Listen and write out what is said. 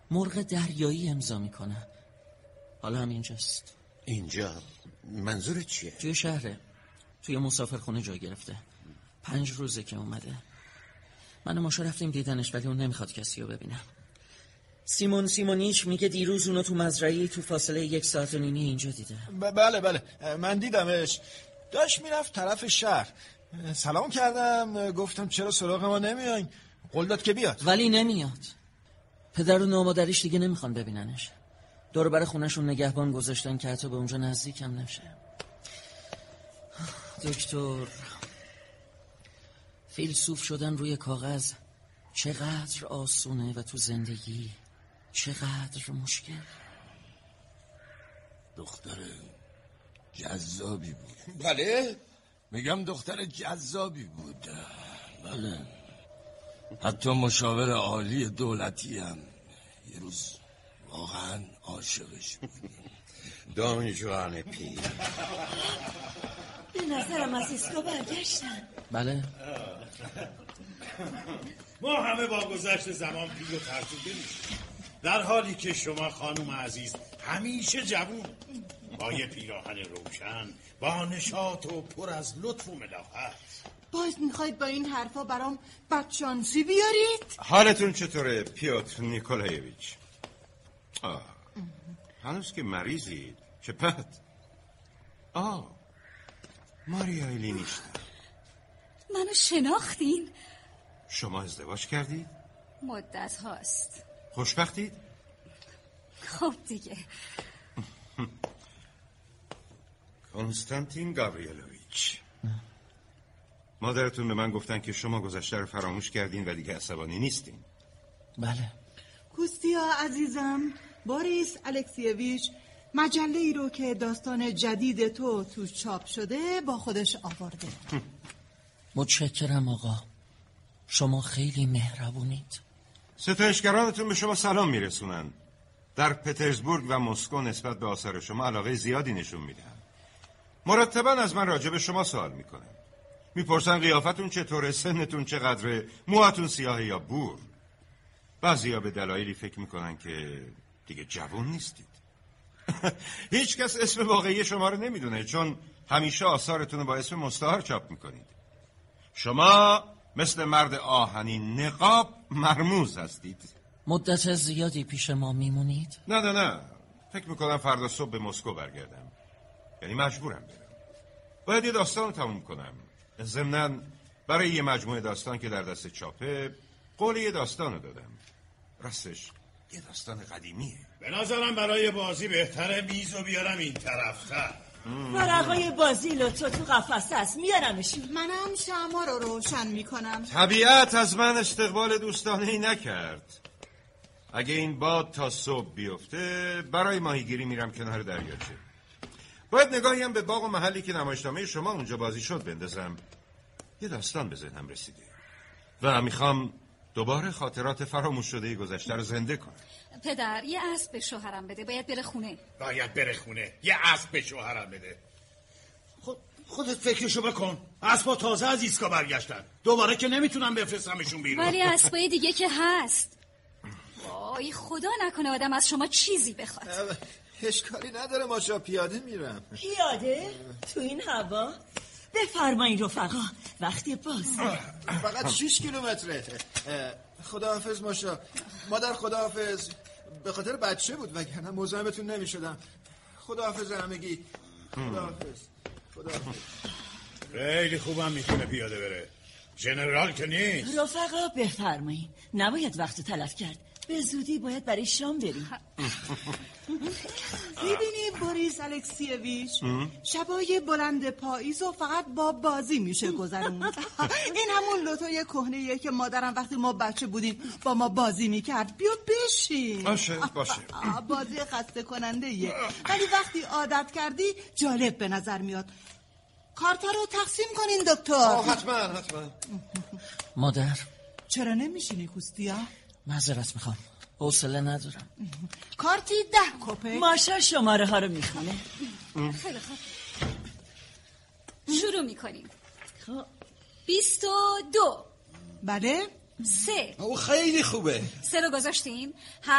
مرغ دریایی امضا میکنه. حالا هم اینجاست. اینجا؟ منظور چیه؟ توی شهره، توی مسافرخونه جای گرفته. 5 روزه که اومده. من و ماشا رفتیم دیدنش، ولی اون نمیخواد کسی رو ببینم. سیمونیچ میگه دیروز اونو تو مزرعه‌ای تو فاصله 1.5 ساعت اینجا دیده. بله من دیدمش، داشت میرفت طرف شهر. سلام کردم، گفتم چرا سراغ ما نمیاین؟ قول داد که بیاد، ولی نمیاد. پدر و مادرش دیگه نمیخوان ببیننش. دور بر خونه‌شون نگهبان گذاشتن که حتی به اونجا نزدیک هم نشه. دکتر، فیلسوف شدن روی کاغذ چقدر آسونه و تو زندگی چقدر مشکل. دختر جذابی بود. بله؟ میگم دختر جذابی بود. بله، حتی مشاور عالی دولتی هم یه روز واقعا عاشقش بود. دان جوان پیر. به نظرم از ایستگاه برگشتن. بله. ما همه با گذشت زمان پیر و فرسوده میشیم، در حالی که شما خانم عزیز همیشه جوون، با یه پیراهن روشن، با نشاط و پر از لطف و ملاحت. باز میخواید با این حرفا برام بدشانسی بیارید؟ حالتون چطوره پیوتر نیکولایویچ؟ هنوز که مریضید؟ چه بد. ماریا ایلینیشتا. منو شناختین؟ شما ازدواج کردید؟ مدت هاست. خوشبختید؟ خب دیگه. کنستانتین گاوریلویچ، مادرتون به من گفتن که شما گذشته رو فراموش کردین و دیگه عصبانی نیستین. بله. کوستیا عزیزم، بوریس الکسیویچ مجله ای رو که داستان جدید تو توش چاپ شده با خودش آورده. متشکرم آقا، شما خیلی مهربونید. ستایشگرانتون به شما سلام میرسونن. در پترزبورگ و مسکو نسبت به آثار شما علاقه زیادی نشون میدن. مرتبا از من راجع به شما سوال میکنن. میپرسن قیافتون چطوره، سنتون چقدره، موهاتون سیاهه یا بور. بعضیا به دلایلی فکر میکنن که دیگه جوان نیستید. هیچ کس اسم واقعی شما رو نمیدونه، چون همیشه آثارتون رو با اسم مستعار چاپ میکنید. شما مثل مرد آهنین نقاب مرموز هستید. مدت زیادی پیش ما میمونید؟ نه، فکر میکنم فردا صبح به مسکو برگردم. یعنی مجبورم برم. باید یه داستان رو تموم کنم. ضمناً برای یه مجموعه داستان که در دست چاپه قول یه داستان رو دادم. راستش یه داستان قدیمیه. به نظرم برای بازی بهتره میزو بیارم این طرفتر. ورقای بازی لطفا تو قفسه است، میارمشون. منم شمع رو روشن میکنم. طبیعت از من استقبال دوستانه‌ای نکرد. اگه این باد تا صبح بیفته برای ماهیگیری میرم کنار دریاچه. باید نگاهی هم به باغ و محلی که نمایشنامه شما اونجا بازی شد بندازم. یه داستان به ذهنم رسیده و میخوام دوباره خاطرات فراموش شده گذشته رو زنده کنم. پدر، یه اسب به شوهرم بده، باید بره خونه. یه اسب به شوهرم بده. خودت فکرشو بکن. اسبا تازه از ایستگاه برگشتن، دوباره که نمیتونم بفرستمشون بیرون. ولی اسبای دیگه که هست. وای خدا نکنه آدم از شما چیزی بخواد. اشکالی نداره، ماشا پیاده میرم. پیاده؟ تو این هوا؟ بفرمایید رفقا، وقتی باز. فقط 6 کیلومتره. خداحافظ ماشا. مادر خداحافظ. به خاطر بچه بود وگرنه مزاحمتون نمیشدم. خداحافظ همگی. خداحافظ. خیلی خوبم میتونه پیاده بره. ژنرال که نیست. رفقا بفرمایید، نباید وقت تلف کرد. به زودی باید برای شام بریم. میبینی بوریس الکسیویچ، شبای بلند پاییز و فقط با بازی میشه گذروند. این همون لوتوی کهنه‌ایه که مادرم وقتی ما بچه بودیم با ما بازی میکرد. بیا بشین. باشه. بازی خسته کننده ایه، ولی وقتی عادت کردی جالب به نظر میاد. کارتا رو تقسیم کنین دکتر. حتما. مادر، چرا نمیشینی کوستیا؟ معذرت میخوام، حوصله ندارم. کارتی 10 کپک. ماشا شماره ها رو میخونه. خیلی خوب، شروع میکنیم. 22. بله 3. او خیلی خوبه. 3 رو گذاشتیم.